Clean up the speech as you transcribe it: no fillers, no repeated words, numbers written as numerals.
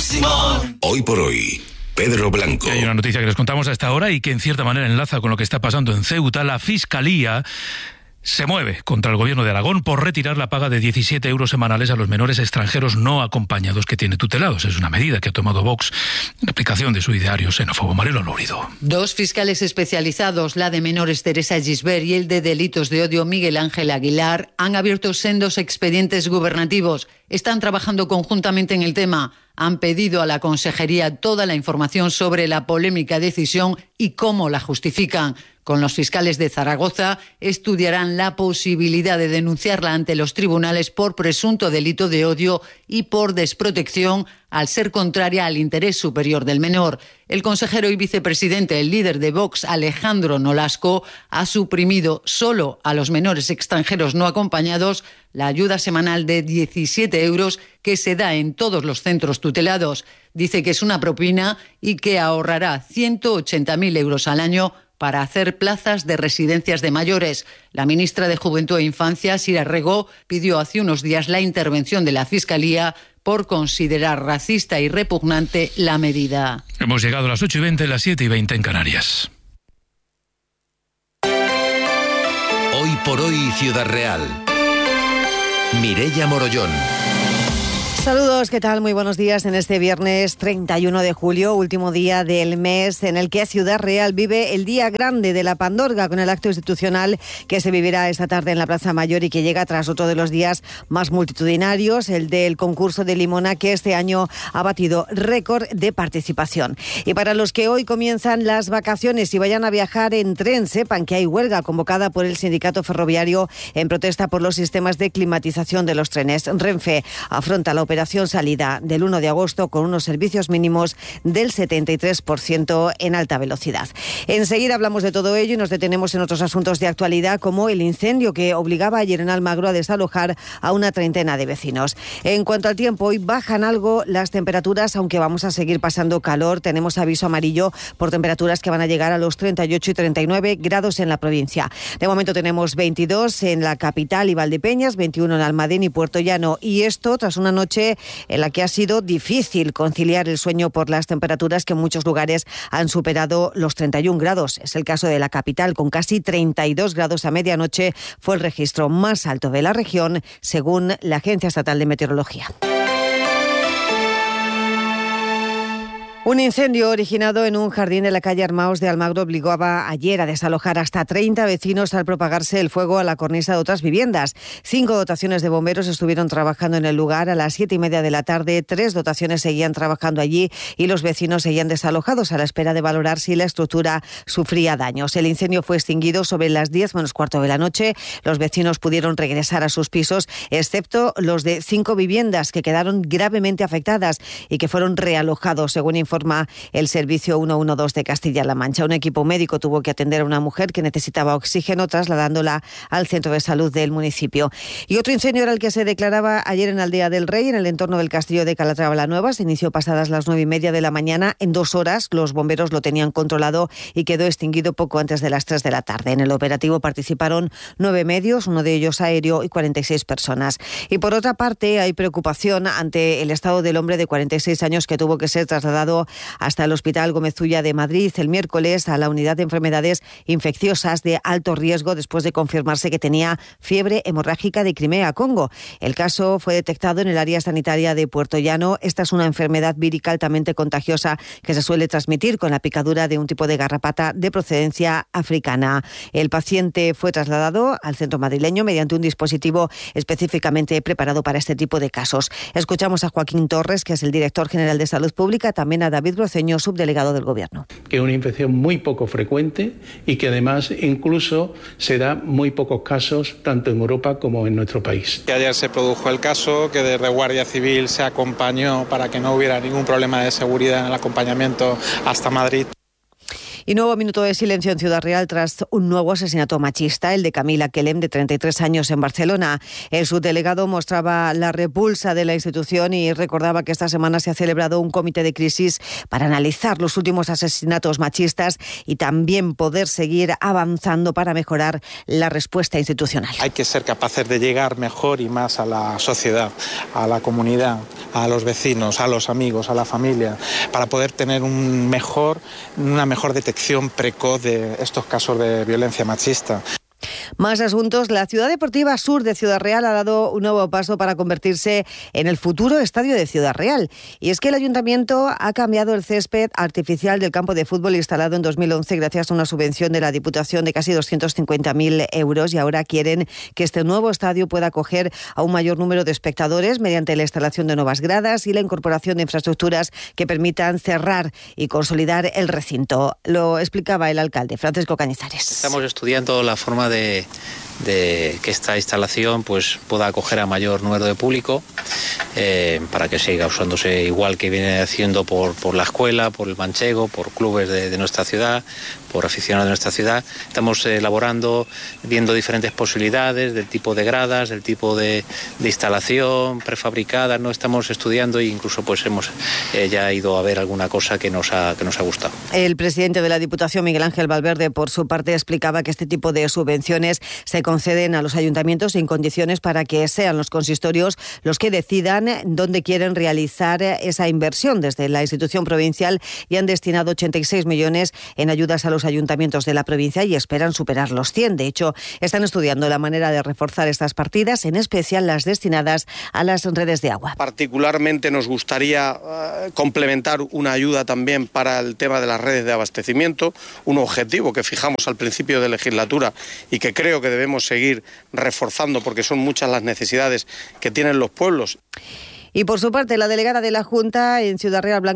Simón. Hoy por hoy, Pedro Blanco. Hay una noticia que les contamos a esta hora y que en cierta manera enlaza con lo que está pasando en Ceuta. La Fiscalía se mueve contra el gobierno de Aragón por retirar la paga de 17 euros semanales a los menores extranjeros no acompañados que tiene tutelados. Es una medida que ha tomado Vox en aplicación de su ideario xenófobo. Marilo Lórido. Dos fiscales especializados, la de menores Teresa Gisbert y el de delitos de odio Miguel Ángel Aguilar, han abierto sendos expedientes gubernativos. Están trabajando conjuntamente en el tema. Han pedido a la Consejería toda la información sobre la polémica decisión y cómo la justifican. Con los fiscales de Zaragoza estudiarán la posibilidad de denunciarla ante los tribunales por presunto delito de odio y por desprotección al ser contraria al interés superior del menor. El consejero y vicepresidente, el líder de Vox, Alejandro Nolasco, ha suprimido solo a los menores extranjeros no acompañados la ayuda semanal de 17 euros que se da en todos los centros tutelados. Dice que es una propina y que ahorrará 180.000 euros al año para hacer plazas de residencias de mayores. La ministra de Juventud e Infancia, Sira Rego, pidió hace unos días la intervención de la Fiscalía por considerar racista y repugnante la medida. Hemos llegado a las 8:20, las 7:20 en Canarias. Hoy por hoy, Ciudad Real. Mireia Morollón. Saludos, ¿qué tal? Muy buenos días en este viernes 31 de julio, último día del mes en el que Ciudad Real vive el Día Grande de la Pandorga con el acto institucional que se vivirá esta tarde en la Plaza Mayor y que llega tras otro de los días más multitudinarios, el del concurso de Limona, que este año ha batido récord de participación. Y para los que hoy comienzan las vacaciones y vayan a viajar en tren, sepan que hay huelga convocada por el sindicato ferroviario en protesta por los sistemas de climatización de los trenes. Renfe afronta la operación salida del 1 de agosto con unos servicios mínimos del 73% en alta velocidad. Enseguida hablamos de todo ello y nos detenemos en otros asuntos de actualidad, como el incendio que obligaba ayer en Almagro a desalojar a una treintena de vecinos. En cuanto al tiempo, hoy bajan algo las temperaturas, aunque vamos a seguir pasando calor. Tenemos aviso amarillo por temperaturas que van a llegar a los 38 y 39 grados en la provincia. De momento tenemos 22 en la capital y Valdepeñas, 21 en Almadén y Puerto Llano. Y esto tras una noche en la que ha sido difícil conciliar el sueño por las temperaturas que en muchos lugares han superado los 31 grados. Es el caso de la capital, con casi 32 grados a medianoche. Fue el registro más alto de la región, según la Agencia Estatal de Meteorología. Un incendio originado en un jardín de la calle Armaos de Almagro obligaba ayer a desalojar hasta 30 vecinos al propagarse el fuego a la cornisa de otras viviendas. 5 dotaciones de bomberos estuvieron trabajando en el lugar a las 7:30 de la tarde. 3 dotaciones seguían trabajando allí y los vecinos seguían desalojados a la espera de valorar si la estructura sufría daños. El incendio fue extinguido sobre las 10 menos cuarto de la noche. Los vecinos pudieron regresar a sus pisos, excepto los de 5 viviendas que quedaron gravemente afectadas y que fueron realojados, según informa el servicio 112 de Castilla-La Mancha. Un equipo médico tuvo que atender a una mujer que necesitaba oxígeno, trasladándola al centro de salud del municipio. Y otro incendio era el que se declaraba ayer en Aldea del Rey, en el entorno del castillo de Calatrava la Nueva. Se inició pasadas las 9:30 de la mañana. En 2 horas los bomberos lo tenían controlado y quedó extinguido poco antes de las 3 de la tarde. En el operativo participaron 9 medios, uno de ellos aéreo, y 46 personas. Y por otra parte, hay preocupación ante el estado del hombre de 46 años que tuvo que ser trasladado hasta el Hospital Gómez Ulla de Madrid el miércoles a la unidad de enfermedades infecciosas de alto riesgo después de confirmarse que tenía fiebre hemorrágica de Crimea-Congo. El caso fue detectado en el área sanitaria de Puerto Llano. Esta es una enfermedad vírica altamente contagiosa que se suele transmitir con la picadura de un tipo de garrapata de procedencia africana. El paciente fue trasladado al centro madrileño mediante un dispositivo específicamente preparado para este tipo de casos. Escuchamos a Joaquín Torres, que es el director general de Salud Pública, también a David Broceño, subdelegado del Gobierno. Que es una infección muy poco frecuente y que además incluso se da muy pocos casos tanto en Europa como en nuestro país. Ayer se produjo el caso que desde Guardia Civil se acompañó para que no hubiera ningún problema de seguridad en el acompañamiento hasta Madrid. Y nuevo minuto de silencio en Ciudad Real tras un nuevo asesinato machista, el de Camila Kelem, de 33 años, en Barcelona. El subdelegado mostraba la repulsa de la institución y recordaba que esta semana se ha celebrado un comité de crisis para analizar los últimos asesinatos machistas y también poder seguir avanzando para mejorar la respuesta institucional. Hay que ser capaces de llegar mejor y más a la sociedad, a la comunidad, a los vecinos, a los amigos, a la familia, para poder tener una mejor detección precoz de estos casos de violencia machista. Más asuntos. La Ciudad Deportiva Sur de Ciudad Real ha dado un nuevo paso para convertirse en el futuro estadio de Ciudad Real. Y es que el Ayuntamiento ha cambiado el césped artificial del campo de fútbol instalado en 2011 gracias a una subvención de la Diputación de casi 250.000 euros y ahora quieren que este nuevo estadio pueda acoger a un mayor número de espectadores mediante la instalación de nuevas gradas y la incorporación de infraestructuras que permitan cerrar y consolidar el recinto. Lo explicaba el alcalde, Francisco Cañizares. Estamos estudiando la forma de que esta instalación pues pueda acoger a mayor número de público para que siga usándose igual que viene haciendo por la escuela, por el manchego, por clubes de nuestra ciudad, por aficionados de nuestra ciudad. Estamos elaborando, viendo diferentes posibilidades del tipo de gradas, del tipo de instalación prefabricada. No estamos estudiando e incluso pues hemos ya ido a ver alguna cosa que nos ha gustado. El presidente de la Diputación, Miguel Ángel Valverde, por su parte explicaba que este tipo de subvenciones se conceden a los ayuntamientos en condiciones para que sean los consistorios los que decidan dónde quieren realizar esa inversión. Desde la institución provincial ya han destinado 86 millones en ayudas a los ayuntamientos de la provincia y esperan superar los 100. De hecho, están estudiando la manera de reforzar estas partidas, en especial las destinadas a las redes de agua. Particularmente nos gustaría complementar una ayuda también para el tema de las redes de abastecimiento, un objetivo que fijamos al principio de legislatura y que creo que debemos seguir reforzando porque son muchas las necesidades que tienen los pueblos. Y por su parte, la delegada de la Junta en Ciudad Real, Blanca